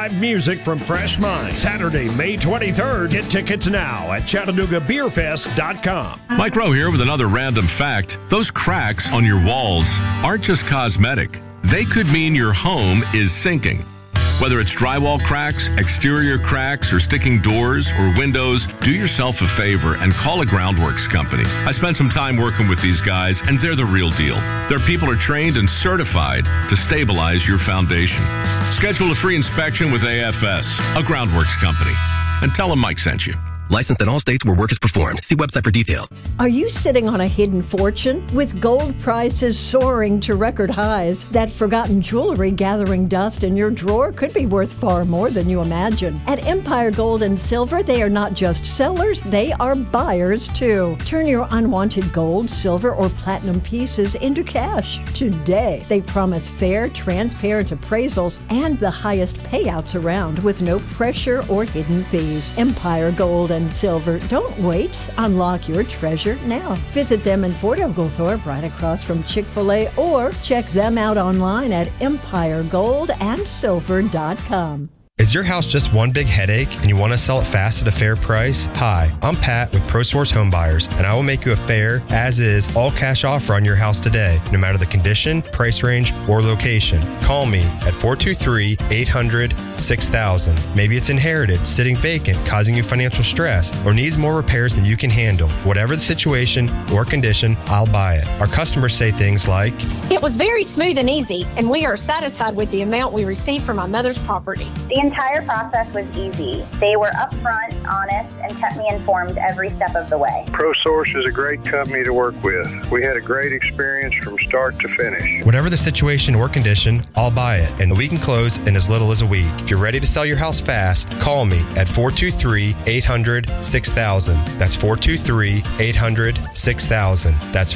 live music from Fresh Minds. Saturday, May 23rd. Get tickets now at ChattanoogaBeerFest.com. Mike Rowe here with another random fact. Those cracks on your walls aren't just cosmetic. They could mean your home is sinking. Whether it's drywall cracks, exterior cracks, or sticking doors or windows, do yourself a favor and call a Groundworks company. I spent some time working with these guys, and they're the real deal. Their people are trained and certified to stabilize your foundation. Schedule a free inspection with AFS, a Groundworks company, and tell them Mike sent you. Licensed in all states where work is performed. See website for details. Are you sitting on a hidden fortune? With gold prices soaring to record highs, that forgotten jewelry gathering dust in your drawer could be worth far more than you imagine. At Empire Gold and Silver, they are not just sellers, they are buyers too. Turn your unwanted gold, silver, or platinum pieces into cash today. They promise fair, transparent appraisals and the highest payouts around with no pressure or hidden fees. Empire Gold and Silver. Don't wait. Unlock your treasure now. Visit them in Fort Oglethorpe right across from Chick-fil-A or check them out online at empiregoldandsilver.com. Is your house just one big headache and you want to sell it fast at a fair price? Hi, I'm Pat with ProSource Home Buyers, and I will make you a fair, as-is, all-cash offer on your house today, no matter the condition, price range, or location. Call me at 423-800-6000. Maybe it's inherited, sitting vacant, causing you financial stress, or needs more repairs than you can handle. Whatever the situation or condition, I'll buy it. Our customers say things like, "It was very smooth and easy, and we are satisfied with the amount we received from my mother's property." The entire process was easy. They were upfront, honest, and kept me informed every step of the way. ProSource is a great company to work with. We had a great experience from start to finish. whatever the situation or condition, I'll buy it, and we can close in as little as a week. If you're ready to sell your house fast, call me at 423-800-6000. That's 423-800-6000. That's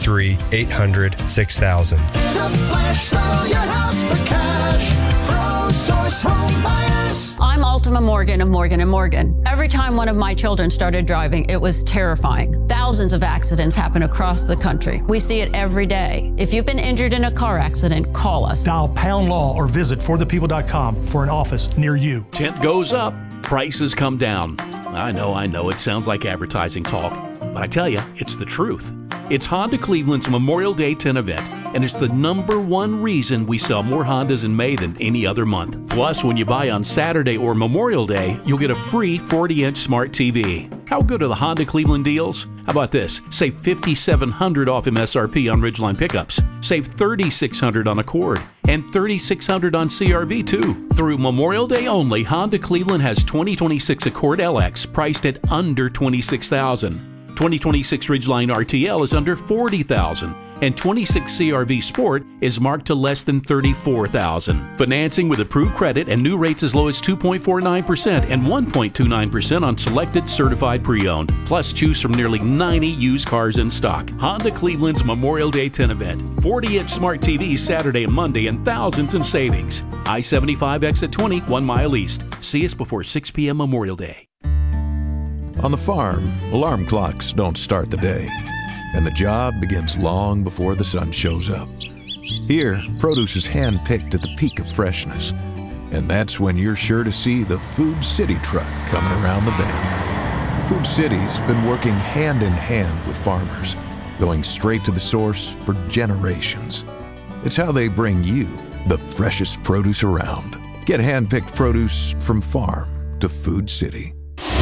423-800-6000. In a flash, sell your house for cash. ProSource Home Buyers. I'm Ultima Morgan of Morgan & Morgan. Every time one of my children started driving, it was terrifying. Thousands of accidents happen across the country. We see it every day. If you've been injured in a car accident, call us. Dial Pound Law or visit forthepeople.com for an office near you. Tent goes up, prices come down. I know, it sounds like advertising talk, but I tell you, it's the truth. It's Honda Cleveland's Memorial Day tent event, and it's the #1 reason we sell more Hondas in May than any other month. Plus, when you buy on Saturday or Memorial Day, you'll get a free 40-inch smart TV. How good are the Honda Cleveland deals? How about this? Save $5,700 off MSRP on Ridgeline pickups. Save $3,600 on Accord and $3,600 on CRV too. Through Memorial Day only, Honda Cleveland has 2026 Accord LX priced at under $26,000. 2026 Ridgeline RTL is under $40,000, and 26 CRV Sport is marked to less than $34,000. Financing with approved credit and new rates as low as 2.49% and 1.29% on selected certified pre-owned. Plus, choose from nearly 90 used cars in stock. Honda Cleveland's Memorial Day 10 event. 40-inch smart TVs Saturday and Monday and thousands in savings. I-75 exit 20, 1 mile east. See us before 6 p.m. Memorial Day. On the farm, alarm clocks don't start the day, and the job begins long before the sun shows up. Here, produce is hand-picked at the peak of freshness, and that's when you're sure to see the Food City truck coming around the bend. Food City's been working hand in hand with farmers, going straight to the source for generations. It's how they bring you the freshest produce around. Get hand-picked produce from farm to Food City.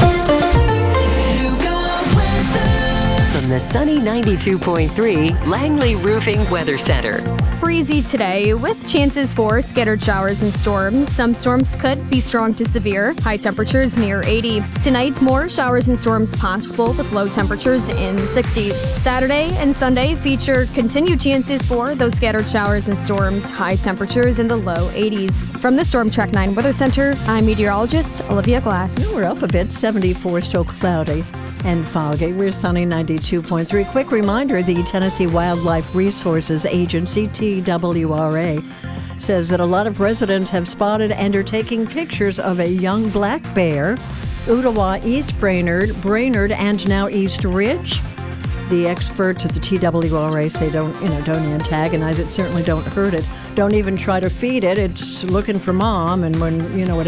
From the sunny 92.3 Langley Roofing Weather Center. Breezy today with chances for scattered showers and storms. Some storms could be strong to severe. High temperatures near 80. Tonight, more showers and storms possible with low temperatures in the 60s. Saturday and Sunday feature continued chances for those scattered showers and storms. High temperatures in the low 80s. From the Storm Track 9 Weather Center, I'm meteorologist Olivia Glass. We're up a bit, 74, still cloudy and foggy. We're sunny 92.3. Quick reminder, the Tennessee Wildlife Resources Agency, TWRA, says that a lot of residents have spotted and are taking pictures of a young black bear, Ottawa, East Brainerd, and now East Ridge. The experts at the TWRA say don't antagonize it, certainly don't hurt it. Don't even try to feed it. It's looking for mom, and when, it